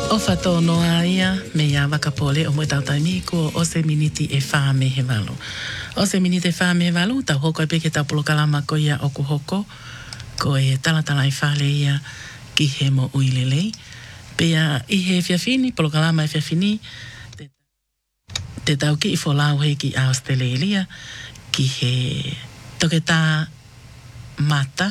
O whatonoa ia me ia wakapole o moe tautaimi ko o se miniti e wha me he walo. O se miniti e wha me he walo, tau hoko e peke tau polokalama ko ia o ku hoko, ko e talatala i whale ia ki he mo uilelei. Pea i he whiawhini, polokalama e whiawhini, te tau ki i wholau he ki Australia, ki he toke tā mata,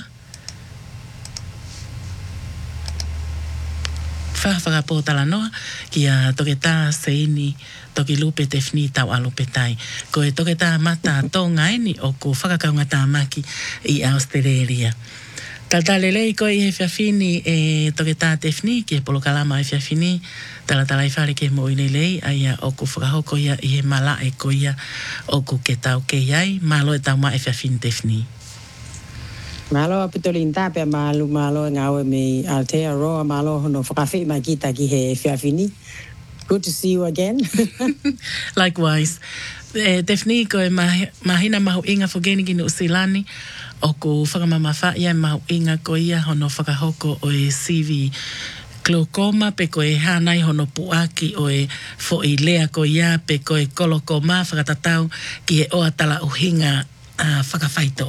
whakapōtala noa ki a toke tā seini toki lupe te whni tau alupe tai. Ko e toke tā mata tōnga eni o ko whakakaunga tā maki i Australia. Taltalelei ko i he whiawhini e toke tā te whni ki e polokalama e whiawhini talatala i whare ke mo inelei aia o ko whakahoko ia i he mala e ko ia o ko ke tau ke iai malo e tau ma e whiawhini te whni. Malo apitolinta pe malo ngawe me Aotearoa malo no whakawhi mai kita ki he whiawhini. Good to see you again. Likewise. Te whni ko e mahina mahu inga whogeni ki no Usilani o ko whakamamawha ia mahu inga ko ia hono whakahoko o e CV glaucoma pe ko e hanai hono puaki o e fo i lea ko ia pe ko e kolokoma whakatatau ki e oatala uhinga whakawhaito.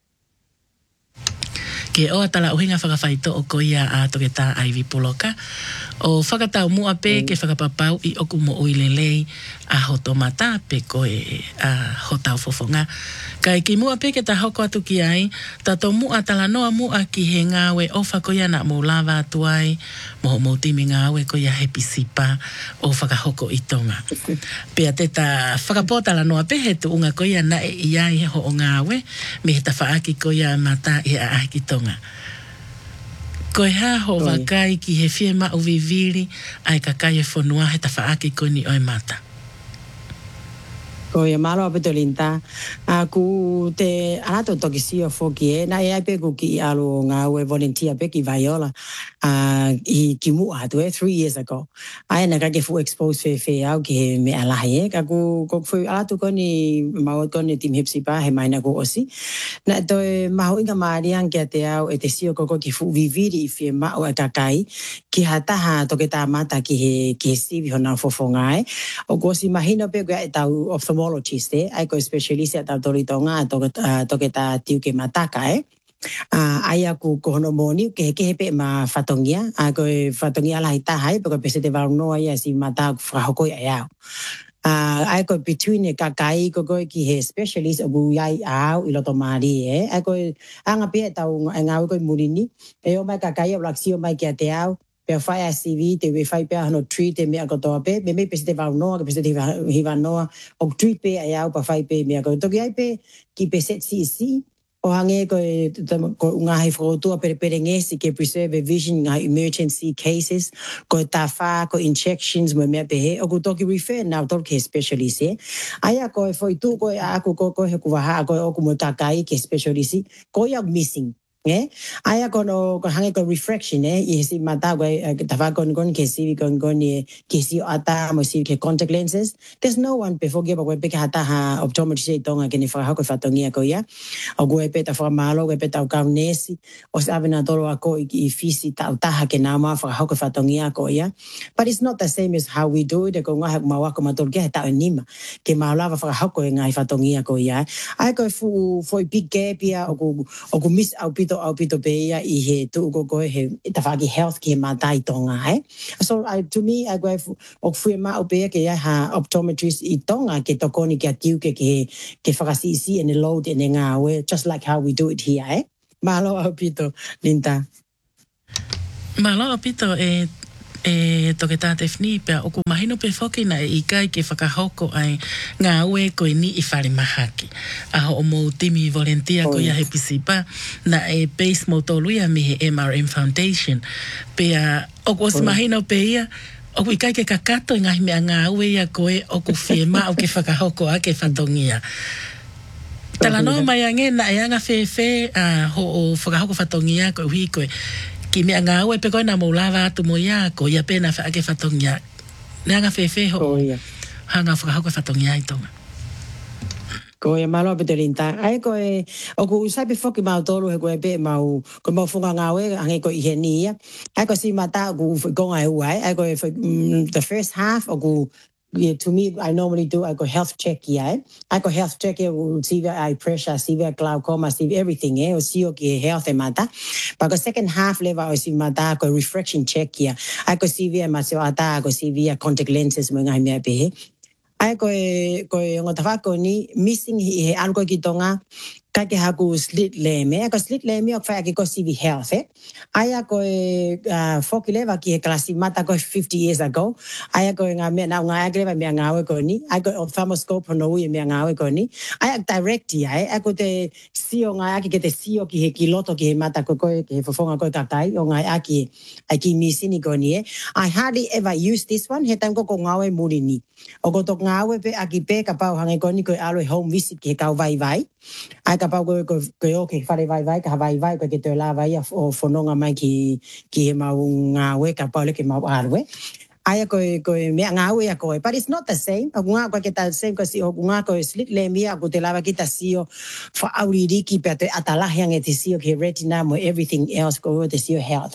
Ke o atala uhinga whakawhaito o ko ia a toke tā Ivy Poloka. O whakatau mua pe ke whakapapau i oku mo uilelei a hoto mata pe ko e hotau fofonga. Kai ki mua pe ke ta hoko atu ki ai, tato mua tala noa mua ki he ngawe o whako ia na mo lava atu ai, mo timi ngawe ko ia he pisipa o whakahoko i tonga. Pea te ta whakapotala noa pe he tu unga ko ia na e iai he ho o ngawe, me he ta whaaki ko ia mata i a ahi ki tonga. Ko e ha ho wakai ki he whiema o viviri ai kakai e whanua he ta whaaki ko ni oi mata. Ko ia malo apitolinta. Ku te anato toki sio foki e. Na e ai pe ku ki alo ngā ue volunteer pe ki Viola. I ki mua atu 3 years ago. Ai na kake fu expose fe au ki he me alahi e. Ka ku fu alatu ko ni mau ko ni tim hipsi pa he maina ko osi. Na to e mahu inga maarian ki te au e te sio koko ki fu viviri i fie mau e kakai. Ki hataha toke tā mata ki he sivi hona fofonga e. O ko si mahino pe kua e tau ophthalmologist e. Ai ko specialist e tau toritonga toke tā tiu ke mataka e. Ai aku ko hono moni ke pe ma fatongia. Ai ko fatongia lahi tahai pe ko pese te varnoa ia si mata whahoko ia au. Ai ko between e kakai ko ki he specialist o buiai au i loto maari e. Ai ko anga pe tau ngau ko murini. E o mai kakai o laksio mai ki te au. Pea whai a CV, te we whai pea hano treat e mea kotoa pe. Me pese te waunoa, ke pese te hiwanoa. O treat pe ai au pa whai pe mea kotoa. Toki ai pe ki pe set CC. O hange ko ngā hei whakotua pere ngesi ke preserve vision ngā emergency cases. Ko tā whā, ko injections mo mea pe he. O ku toki refer nā toki he specialist e. Aia ko e whoi tū ko e aku ko he kuwaha ko e oku mo tākai ke specialist. Ko ia missing. Aia kono hange ko refraction i si mata ko tawa kon ke si kon ke si ata mo si ke contact lenses. There's no one before give ko pe hata ha optometrist tonga ke ni fa ko fatongia ko ia o go e peta fa malo ko peta ka nesi o sa vena tolo ako i fisi ta taha ke na ma fa ko fatongia ko ia. But it's not the same as how we do it ko nga ma wa ko matol ke ta nima ke ma lava fa ko nga fatongia ko ia. Ai ko foi big gap ia o ko miss au pito beia i he tu go he tawhaki health ki he mātai tonga he. So to me, I go o fui ma o beia ke ha optometrist i tonga ke tokoni ke atiu ke whakasisi and load and ngā we, just like how we do it here eh. Malo au pito, Linda. Malo au pito toke tā te whni pia o ku mahino pe whoki na i kai ke whakahoko ai ngā ue koe ni i whare mahaki. Aho o mō timi volunteer ko ia he pisipa na base mō tōluia mi he MRM Foundation. Pia o ku osi mahino pe ia o ku i kai ke kakato i ngahi mea ngā ue ia koe o ku whiema o ke whakahoko a ke whatongia. Tala no mai ange na e anga whewhe ho o whakahoko whatongia koe hui koe ki mea ngā ue pe koe na mō lava atu mo ia ko ia pēna whaake whatongia. Nea ngā whewhe ho hanga whakahoko whatongia i tonga. Ko e malo pe telinta. Ai ko e o ku sai pe foki mau tolu he ko e pe mau ko mau funga ngawe ange ko i henia. Ai ko si mata ku go ai uai. Ai ko the first half o ku yeah, to me, I normally do. I go health check, yeah. I go health check, yeah. See the eye pressure, see the glaucoma, see everything, yeah. Or see okay health and mata. But the second half level, I see mata. I go refraction check, yeah. I go see the mata. I go see the contact lenses. Mga may be. Ai ko ngotafa ko ni missing he algo kitonga ka ke haku slit leme ko slit leme o fa ke ko CV health aya ko fokileva ki klasi mata ko 50 years ago aya ko nga me na nga agreva me nga we ko ni ai ko ophthalmoscope no we me nga we ko ni aya direct ai ko te sio nga ke te sio ki he kiloto ki mata ko ke fofonga ko kakai o nga aki missing ni ko ni I hardly ever use this one he tan ko nga we muri ni o ko tok ngawe pe aki pe ka pau hange koni ko alo home visit ke ka vai ai ka pau ko okay fare vai ka vai ko ke te la vai o fononga mai ki he mau ngawe ka pau le ke mau arwe ai ko me ngawe ya ko but it's not the same o nga ko ke ta same ko si o nga ko slit le mia ko te lava kita sio for auridi ki pe te atala yang e te sio ke retina mo everything else ko te sio health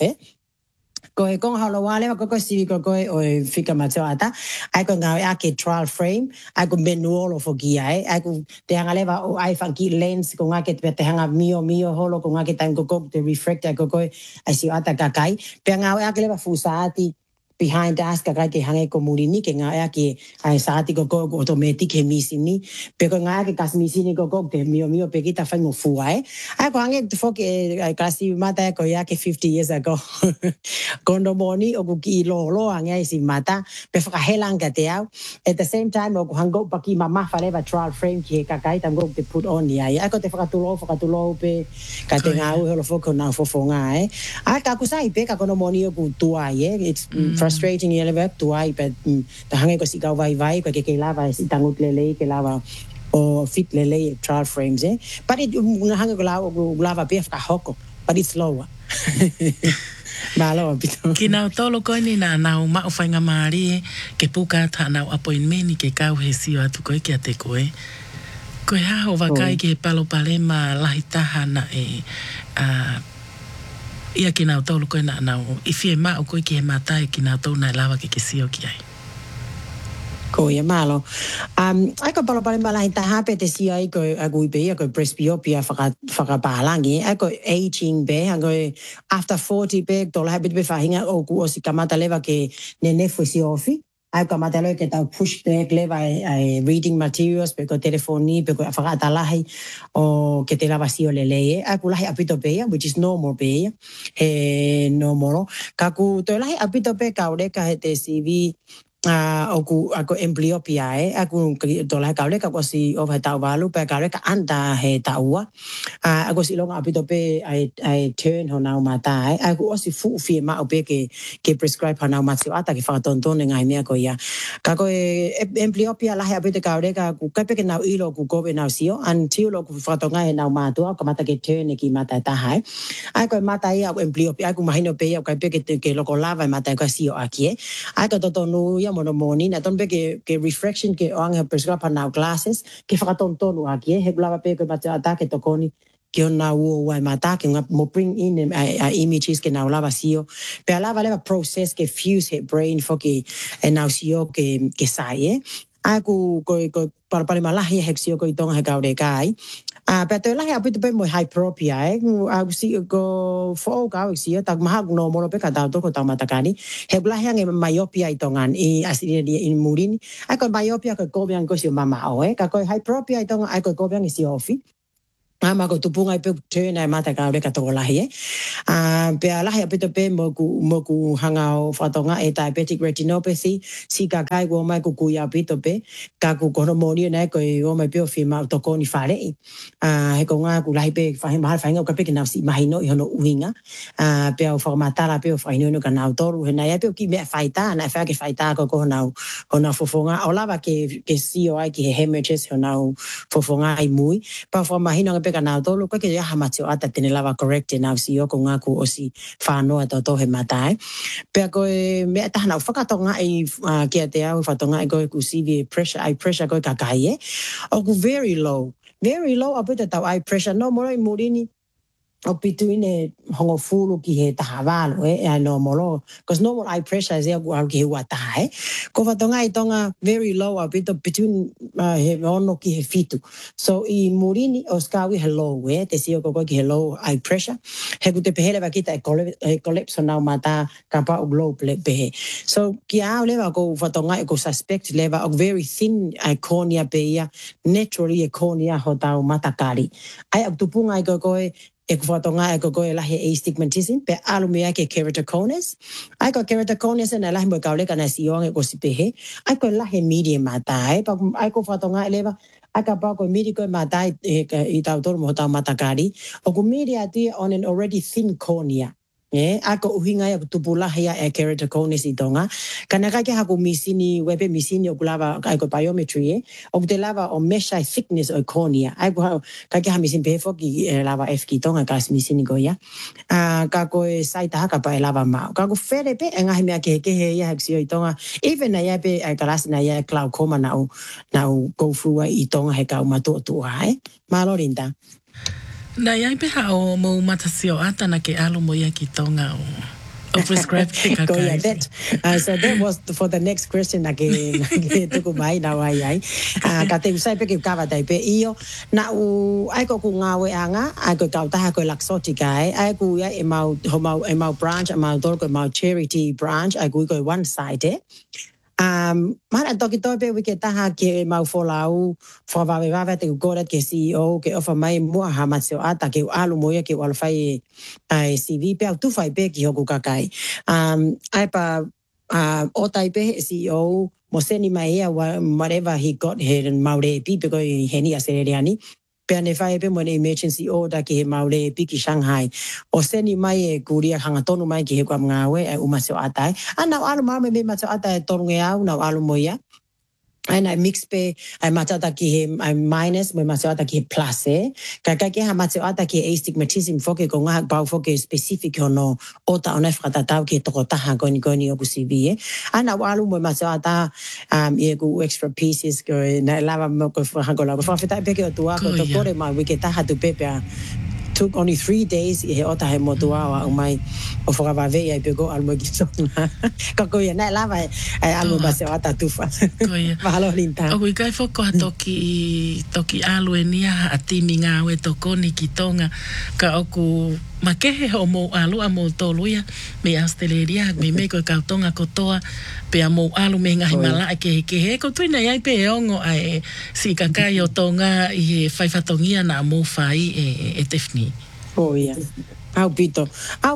ko e kong halo wale ko si ko o fika matata ai ko nga ake trial frame ai ko menuolo fo gia ai ko te hanga leva o ai fanki lens ko nga ke te hanga mio holo ko nga ke tan ko te refractor ko ai si ata kakai pe nga ake leva fusati behind us ka ke hange ko murini ke nga ake ai saati ko automatic he misini pe ko nga ke kas misini ko te mio pe kita fa mo fuai ai ko hange fo ke kasi mata ko ya ke 50 years ago kondo moni o ki lo angai si mata pe fa helang ka te au at the same time o hango pa ki mama fa leva trial frame ki ka kai tam go te put on ya ai ko te fa tu lo pe ka te nga o lo fo ko na fo ngai ai ka ku sai pe ka kondo moni o ku tu ai it's frustrating ele ve tu ai pe ta hange ko si ka vai ko ke lava si tangut lele ke lava o fit lele trial frames but it hange ko lava pe fa hoko but it's lower malo pito kina tolo ko ni na ma o fainga mari ke puka ta na appointment ke ka he si atu ko ke ate ko ha o vakai ke palo palema lahita hana ia kina tolo ko na ifie ma o ko ke mata kina to na lava ke si o ki ai ko ia malo ai ko palo palema lahita ha pe te si ai ko agui be ko presbyopia faka palangi ai ko aging be after 40 be to la be fahinga o ku o si kamata leva ke nene fo si ofi ai ko mata le ke ta push back leva ai reading materials pe ko telefoni pe ko faka talahi o ke te lava si o lele ai ku lahi apito be which is normal be normal ka ku to lahi apito be ka ore ka te CV aku amblyopia aku to la ka ka si o ta valu pe ka ka anda he ta ua aku si longa apito pe I turn ho na mata aku o si fu fi ma o pe ke prescribe ha na mata ata ke fa ton ngai me ko ya ka ko amblyopia la he apito ka ku ka pe ke na ilo ku ko be na sio until lo ku fa to ngai na mata ka mata ke turn ki mata ta hai aku mata ya amblyopia aku mahino pe ya ka pe ke lo ko lava mata ka sio aki aku to no ya monomoni na ton be ke refraction ke ang prescribe na glasses ke fa ton aki he blava pe ke mata atake to koni ke na wo wa mata ke mo bring in images ke na lava sio pe lava leva process ke fuse he brain for ke na sio ke sai aku ko para malahi hexio ko itong hagaure kai pero la ha pito pe mo hyperopia aku si ko fo ka si ta mahag no mo pe ka ta to ko ta matakani he bla ha nge myopia itongan asili di in murin ako myopia ko biang ko si mama o ka ko hyperopia itongan ako ko biang si ofi ama ko tupunga pe tena mata ka be ka to la he pe ala he pe pe mo ku hanga o fatonga diabetic retinopathy si ka kai go mai ku ya pe pe ka ku ko mo ni na ko o mai pe o fi ma to ko ni fare he ko nga ku la pe fa he ma fa nga ka pe na si mai no no uinga pe o formata la pe o fa no ka na to he na ya pe ki me faita na fa ke faita ko na fofonga o lava ke si o ai ki hemorrhages ho na fofonga ai mui pa forma hino pe ka nau tolu ko ke ya hamatio ata tene lava correct na si o ko nga ku o si whanoa to he matai. Pea koe mea tahana whakatonga i kia te au whatonga i koe ku CV pressure, eye pressure koe kakai e. O ku very low. Very low a pita tau eye pressure. No moro i murini o pitu ine hongo fulu ki he tahawalo no moro. Because normal eye pressure is ea ku au ki he wataha Ko whatonga i tonga very low a pita between he ono ki he fitu. So i murini o skawi he low te si o koko ki he low eye pressure. He ku te pehele wa kita e collapse nau mata kapa o glow pehe. So ki au lewa ko whatonga i ko suspect lewa o very thin cornea peia, naturally e cornea ho tau matakari. Ai au tupunga i koe e ku whatonga e koe lahi astigmatism, pe alu mea ke keratoconus. Ai ko keratoconus e na lahi mo kauleka na sionga ko si pehe. Ai ko lahi medium matai, ai ko whatonga e lewa, ai ka pao ko medico matai i tau toro mo tau matakari. O ku media tia on an already thin cornea. Ako uhinga ya tupulahi ya keratoconus i tonga. Kana kake haku misini, wepe misini o kulava aiko biometry o te lava o measure thickness o cornea. Aiko kake ha misin pefo ki lava F ki tonga kas misini ko ya. Kako e saita haka pa e lava mao. Kako fere pe ngahi mea ke he ya haksio i tonga. Even na ya pe kalasi na ya glaucoma na u go through i tonga he ka umatua tua Malorinda. Na iai peha o mo matasio ata na ke alo mo ia ki tonga o prescribe ke kakai. So that was for the next question na ke tuku mai na wai ai. Ka te usai pe ke kawa tai pe io. Na u ai ko ku ngawe anga, ai ko kau taha ko laxotica ai ku ia e mau branch, e mau tol ko mau charity branch, ai ku ko one side Mana toki tope wike taha ke mau folau whawawe te kukora ke CEO ke ofa mai mua hamatseo ata ke alu moia ke walfai CV pe au tufai pe ki hoku kakai. Ai pa o taipe CEO mo seni mai ea whatever he got here in Maure pipe ko i heni asereani. Pea ne whae pe mo ne emergency order ki he Maure piki Shanghai. O seni mai e kuria hanga tonu mai ki he kwa mngawe e umaseo atai. Nau alu mame me maseo atai e tonu nge au, nau alu moia. Ai mix pe ai matata ki he minus me maseo ata ki he plus Ka ke ha maseo ata ki astigmatism foke ko ngah bau foke specific hono ota ona frata tau ki toko taha goni o ku CV Ana walu mo maseo ata e ku extra pieces ko na lava mo ko hango la ko fita pe ke o tua ko to tore ma we ke taha tu pepe took only 3 days he ota he motua o mai o whakawawea i pego almo ki songa. Ka koia na lava almo base o ata tufa. Mahalo linta. O kui kai whoko ha toki alu e nia a timi ngā we tokoni ki tonga ka oku makehe ho mo alu a mo toluia me Australia me me ko ka tonga kotoa pe a mo alu me ngahi mala ke he ko tuina iai pe ongo ai si kakai o tonga i he whaifatongia na mo whai e tefni. Oh yeah. Au pito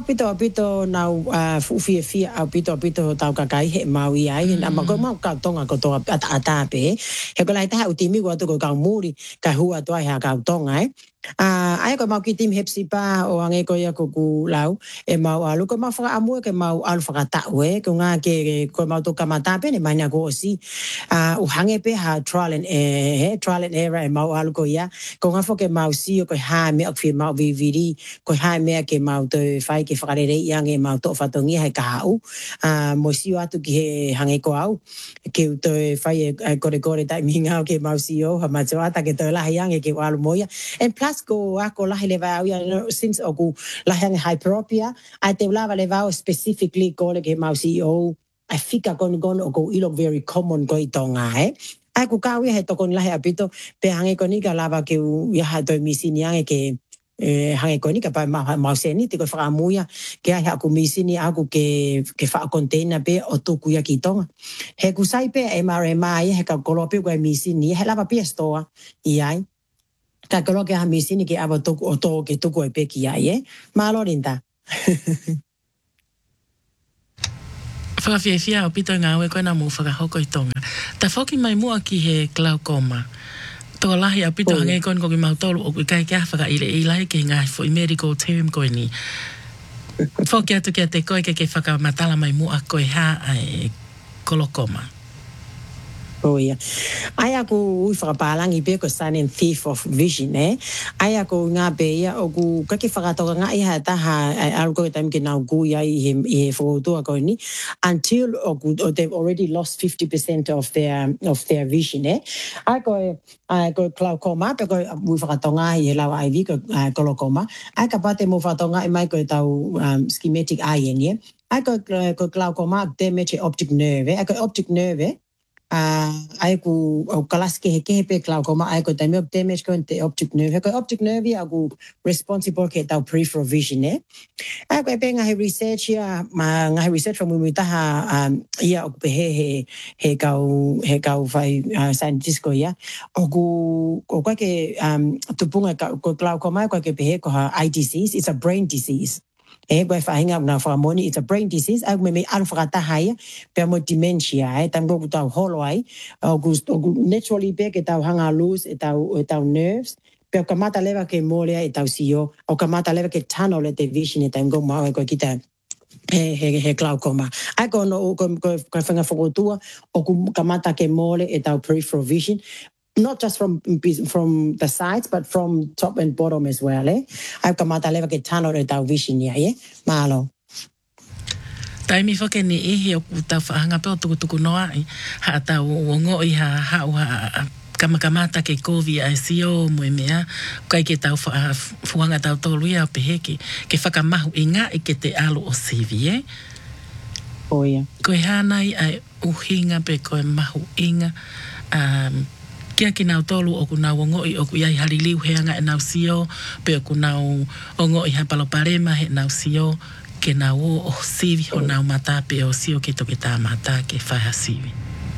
nau fia au pito tau kakai he maui ai na ma ko mau ka tonga ko to ata pe he ko lai ta utimi ko to ko ka muri ka hua to ai ha ka tonga ai ko mau ki tim hepsi pa o ange ko ya ko ku lau e mau alu ko mau fa amu ke mau alu fa ta we ko nga ke ko mau to kamata pe ne mai na ko si u hange pe ha trial and error e mau alu ko ya ko nga fo ke mau si ko ha me ak fi mau viviri ko ha me ke mau to fai ke whakarere yang e mau to whatongi hei ka au. Mo si atu ki he hange ko au. Ke to fai e kore tai minga ke mau si o ha macho ata ke to lahi yang e ke walu moia. And plus ko ako lahi le vau since oku lahi yang hyperopia ai te lava le vau specifically ko le ke mau si o ai fika kon o ilo very common ko i tonga Ai ku kawi he tokon lahi apito pe hange ko ni ka lava ke ya ha to misini yang e ke hange ko ni ka pa mau seni te ko whakamuia ke ai haku misini aku ke wha container pe o tuku ya ki tonga. He kusai pe MRMI he ka kolope ko misini he lava pe stoa i ai. Ka koloke ha misini ke ava tuku o to ke tuku e pe ki ai Malorinda. Whakawhiawhia o pito ngā ue koe nā mō whakahoko i tonga. Ta whoki mai mua ki he glaucoma. Tō lahi a pito hange koe koe mau tolu o kui kai kia whaka ile ke ngā fo i medical term koe ni. Whoki atu kia te koe ke whakamatala mai mua koe ha ai kolokoma. Oh yeah. Ai aku ui whakapalangi pe ko silent thief of vision Ai aku ngā pe ia o ku kake whakatoka ngā iha taha ai aru koe taim ke nau kui ai he whakotua koe ni until they've already lost 50% of their vision Ai koe klau koma pe koe ui whakatonga i he lau ai vi koe kolo koma. Ai ka pate mo whakatonga i mai koe tau schematic ai Ai koe klau koma damage optic nerve Ai koe optic nerve ai ku o kalas ke pe klau koma ai ko taimio damage ko te optic nerve ko optic nerve aku responsible ke tau peripheral vision ai ko pe nga research ya ma nga research from mi ta ia o pe he kau vai scientist ko ya o ko ke tupunga ko klau koma ko ke pe ko eye disease it's a brain disease koe whahinga na whakamoni, it's a brain disease. Au me aru whakatahai, pia mo dementia, tango ku tau holo ai, naturally pe ke tau hanga loose, e tau nerves, pia kamata lewa ke molea e tau sio, o kamata lewa ke tunnel e te vision e tango mau e koe kita he glaucoma. Ai ko no ko whanga whakotua, o kamata ke mole e tau peripheral vision, not just from the sides, but from top and bottom as well. Ai kamata lewa ke tano re tau vision ia, Malo. Taimi whake ni ihi o tau whaanga pe o tukutuku noa i ha tau o ngo i ha kamakamata ke kovi a sio mo mea kai ke tau fuanga tau toluia o peheki ke whakamahu i ngā i ke te alu o sivi Oia. Koe hanai ai uhinga pe koe mahu inga kia ki nau tolu o kunau o ngoi o ku iai haliliu heanga e nau sio, pe o kunau o ngoi ha paloparema he nau sio, ke nau o sivi ho nau mata pe o sio ke toke tā mata ke whaha sivi.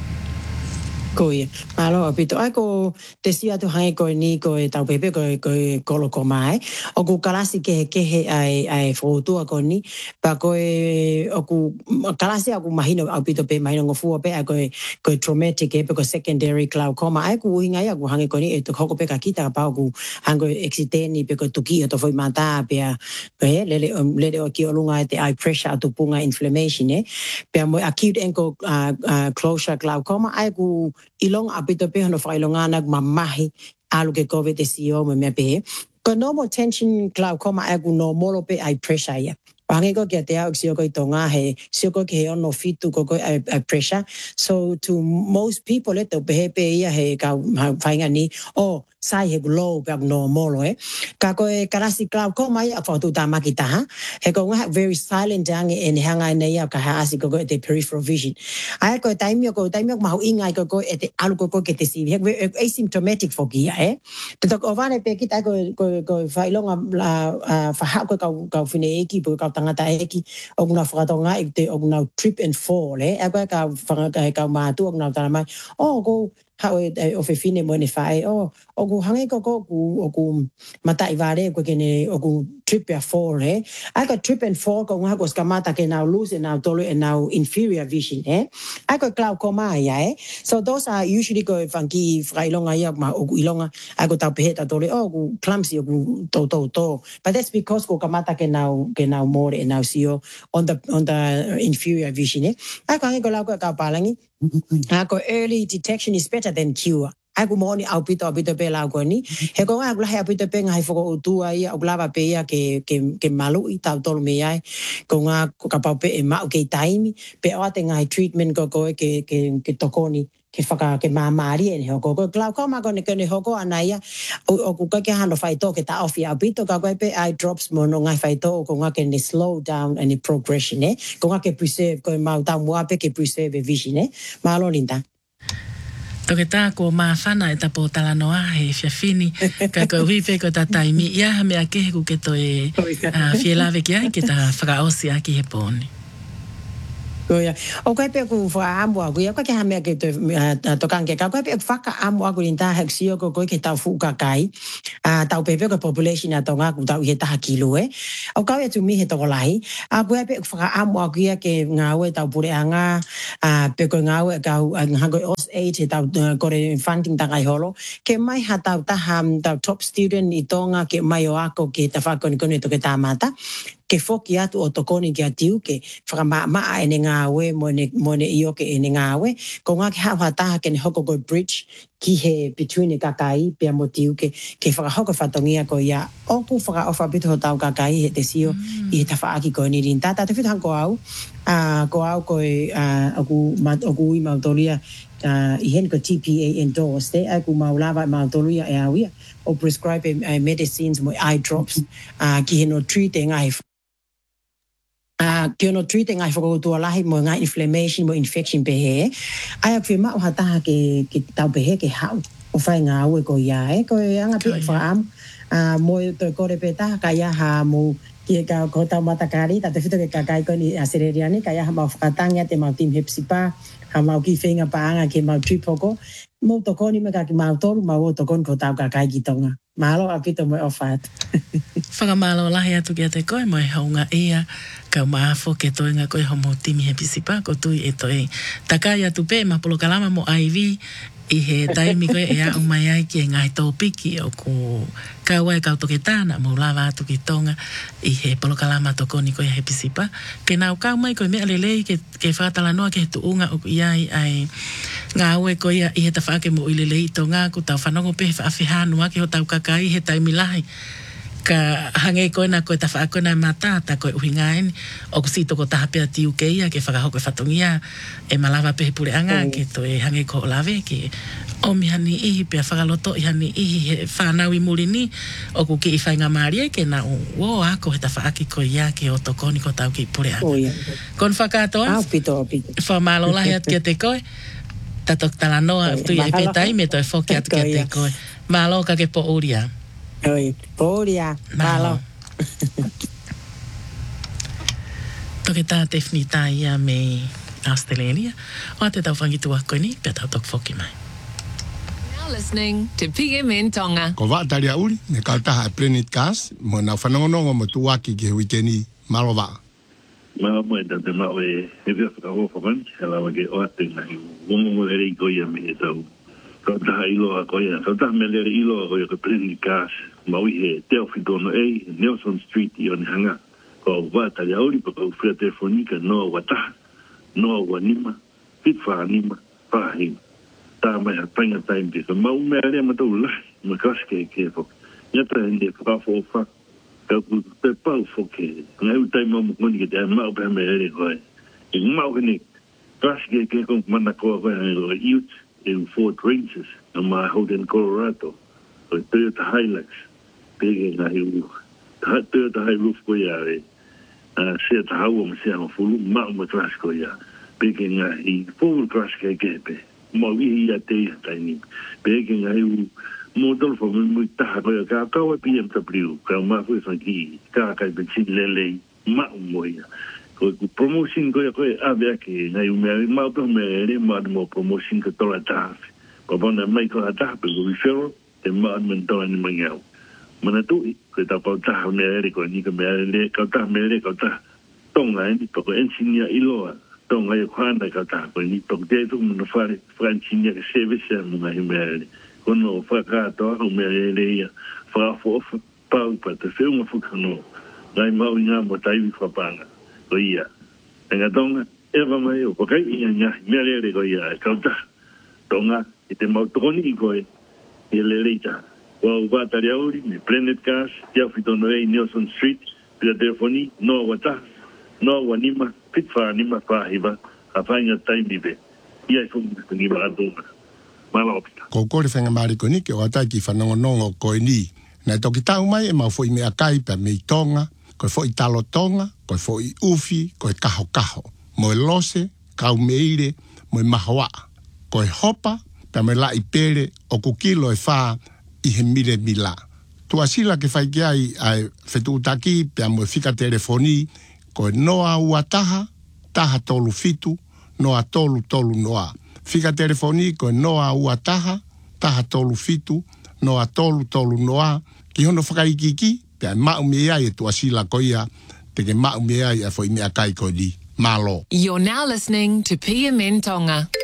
Koe, alo apito ai ko te sia tu hai ko ni ko tau pepe ko kolo ko mai o ku kalasi ke ai foto ko ni pa ko o ku kalasi aku mahino apito pe mahino ngofu pe ko traumatic pe ko secondary glaucoma ai ku hinga ya ku hange ko ni e to ko pe ka kita pa ku hango exiteni pe ko tuki to foi mata pe lele o ki o lunga te eye pressure to punga inflammation pe mo acute ankle closure glaucoma ai ku ilong apito pe no failonga nag mamahi alu ke COVID te sio me pe ko normal tension glaucoma agu normal pe eye pressure ya pange ko ke te au sio ko tonga he sio ko ke ono fitu ko eye pressure so to most people it pe ia he ka fainga ni sai he low pe normal ka ko karasi glaucoma ya fa tu tama kita he ko very silent dang in hanga nei ka ha asi ko te peripheral vision ai ko taimio mau ingai ko te alu ko ke te si asymptomatic for kia te to ovane pe kita ko failonga fa ha ko ka fine eki po ka tangata eki o na fratonga te o na trip and fall ka ka ma tu o na tama ko how o fe fine mo ne fai o ku hange ko mata i vare ko ke ne o ku trip and fall I got trip and fall ko nga ko skamata ke now lose and now tolo and now inferior vision I got glaucoma so those are usually go funky frailonga ya ma o ilonga I got tau peheta tolo ku clumsy o ku to but that's because ko kamata ke now more and now sio on the inferior vision I got ko la ko ka palangi I got early detection is better than cure Aku mo ni au pito pe la ko ni he ko aku la pito pe ngai fo tu ai au lava pe ia ke malu i tau tol me ai ko nga ka pa pe e ma ke taimi pe o te ngai treatment ko ke tokoni ke faka ke mamari en ho ko glaucoma ko ne ho ko anaya o ku ka ke hano fai to ke ta ofi au pito ka ko pe eye drops mo no ngai fai to ko nga ke ne slow down any progression ko nga ke preserve ko ma ta mo pe ke preserve vision malo linda Toke tā ko mawhana e tapo talanoa he whiawhini ka ko hipe ko ta taimi ia mea kehe ku ke to e whielawe ki ai ke ta whakaosi aki he pōni. Koia. O kai pe ku fa amu aku ya ka ke hame ke to kan ke ka pe fa amu aku linta haksio ko ke ta fu ka kai tau pe ko population ya tonga ku tau he ta kilo o ka tu mi he to lai a ku pe fa amu aku ya ke ngawe tau pure anga pe ko ngawe ka nga ko os 8 tau ko funding ta kai holo ke mai ha tau ta ham tau top student i tonga ke mai o ako ke ta fa ko ni to ke ta mata ke foki atu o tokoni ki atiu ke whakamaa e ne ngāwe mo ne io ke e ne ngāwe ko ngā ke hao hataha ke ne hoko go bridge ki he between e kakai pia mo tiu ke whakahoko whatongia ko ia oku whakaofa pito ho tau kakai he te sio i he tawhaaki ko ni rin tata te whitang ko au oku i mautoria i hen ko TPA endorsed aku maulawa mautoria e au ia o prescribe medicines mo eye drops ki he no treat e ngai ki ono treat e ngai whakautua lahi mo ngai inflammation mo infection pehe ai aku whima o hataha ke tau pehe ke hau o whai ngā ue ko ia ko anga pia whaam mo to kore peta ka ia ha mo ki ka ko tau matakari ta te whito ke kakai ko ni asereriani ka ia ha mau whakatangia te mau team hepsipa ha mau ki whenga paanga ke mau tripoko mo tokoni me ka ki mau toru mau o tokoni ko tau kakai ki tonga malo apito mo ofat whakamalo lahi atu ki a te koe mo e haunga ia ka maafo ke toenga koe homo timi he pisipa ko tui e toe takai atu pe ma polo kalama mo IV i he taimi koe e au mai ai ki e ngai tōpiki o ku kauai kau toke tāna mo lava atu ki tonga i he polo kalama tokoni koe he pisipa ke nau kau mai koe mea lelei ke whakatala noa ke he tuunga o ku iai ai ngā ue koe ia i he tawhake mo i lelei tonga ku tau whanongo pe he whaafihanu ake ho tau kakai he taimi lahi ka hange koe na koe tawha koe na matata koe uhingaini o kusito ko taha pia tiu ke ia ke whakahoko e whatongia e malawa pehe pure anga ke to e hange ko olawe ke o mihani ihi pia whakaloto i hani ihi he whanau i murini o ku ki i whainga maari e ke na o ako he tawha aki koe ia ke o tokoni ko tau ki pure anga kon whakatoa whamalo lahi atu ki te koe tatok tala noa tu i e petai me to e whoki atu ki te koe malo ka ke po uria Oi, poria, malo. Toke tā te whinita ia me Australia. O te tau whangitua koe ni, pia tau tok whoki mai. Now listening to PMN Tonga. Ko wā taria uri, me kautaha Planet Cast, mo nau whanongonongo mo tuwaki ki huiteni malo wā. Malo mo e tate mao e hewea whakaho whakan, halawa ke o ate nai, wongo mo ere i koia me e tau. Kautaha iloa koia, kautaha me lere iloa koia ko Planet Cast, maui he teo whitono e, Nelson Street i one hanga. Ko wā tari auri pa kau whia telefonika noa wataha, noa wanima, pitwha anima, whahima. Tā mai ha painga taim te ka mau mea rea matau lahi, ma kaske e kefo. Nyata hende whakafo o wha, ka ku te pau foke, ngai utai mau mukoni ke te ai mau peha mea ere koe. E mau hene, kaske e kefo mana koa koe hangi koe youth, e Ford Rangers, na mai Holden, Colorado, o Toyota Hilux, pege nga hiu, Toyota Hilux ko ia e, sea tahaua ma sea mafulu, mau ma kras ko ia, pege nga hi, forward kras ke kepe, mau ihi ia te ia taini, pege nga hiu, mo dolfo mo taha ko ia, ka kaua BMW, ka mafu e whanki, ka kai bensin lelei, mau mo ia, ko promotion ko ia koe ave ake, nga hiu mea, mau to mea ere, mau mo promotion ka tola tahafi, ko bona mai ko hatape, ko referral, te maan mentoa ni mangiau. Mana tui, koe tau pau taha mea ere, koe nika mea ere, kau taha mea ere, kau taha tonga eni, pako ensinia iloa, tonga e kuhana kau taha, koe ni pako tetu mana whare, whaensinia ka sevesea mga hi mea ere. Kono o whakatoa, o mea ere ia, whakafo ofa, pau pa te whiunga whukano, ngai mau ngā mo taiwi whapanga, ko ia. Enga tonga, ewa mai o pakai ia ngahi, mea ere ko ia, kau taha, tonga, i te mau tokoni i koe, e le reita. Wa tari auri, me Planet Cast, tia whitono e Nelson Street, pia telefoni, noa wata, noa wanima, pitwha anima whahiva, a whainga taimi be. Ia i whungu ni wa atunga. Mala opita. Ko kore whenga maari ko ni, ke o atai ki whanongonongo koe ni. Nai toki tau mai, e mau fo i mea kai pa me i tonga, koe fo i talo tonga, koe fo i ufi, koe kaho kaho. Mo e lose, kau meire, mo e mahoa. Koe hopa, pa me la i pere, o kukilo e wha, i he mire mila. Tua sila ke whai ki ai whetu utaki, pia mo e whika telefoni, ko e noa ua taha, taha tolu fitu, noa tolu tolu noa. Whika telefoni, ko e noa ua taha, taha tolu fitu, noa tolu tolu noa. Ki hono whakaikiki, pia mau me ai e tua sila ko ia, te ke mau me ai e fo i mea kai ko di. Malo. You're now listening to PMN Tonga.